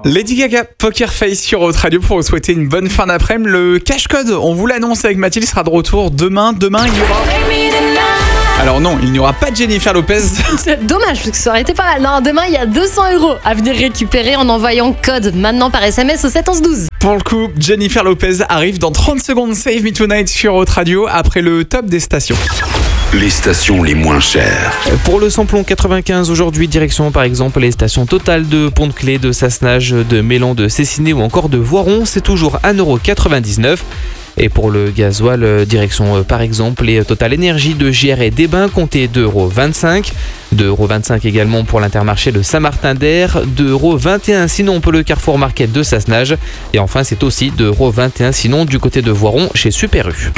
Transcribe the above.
Lady Gaga, Poker Face sur Haute Radio pour vous souhaiter une bonne fin d'après-midi. Le Cash Code, on vous l'annonce avec Mathilde, sera de retour demain. Demain, il y aura... Alors non, il n'y aura pas de Jennifer Lopez. C'est dommage, parce que ça aurait été pas mal. Non, demain, il y a 200 € à venir récupérer en envoyant code maintenant par SMS au 7 11 12. Pour le coup, Jennifer Lopez arrive dans 30 secondes. Save Me Tonight sur Haute Radio après le top des stations. Les stations les moins chères. Pour le samplon 95 aujourd'hui, direction par exemple les stations Total de Pont-de-Clé, de Sassenage, de Mélan, de Cessiné ou encore de Voiron, c'est toujours 1,99 €. Et pour le gasoil, direction par exemple les Total Énergie de JR et d'Ébin, comptez 2,25 €. 2,25 € également pour l'Intermarché de Saint-Martin-d'Air, 2,21 € sinon pour le Carrefour Market de Sassenage. Et enfin c'est aussi 2,21 € sinon du côté de Voiron chez Super U.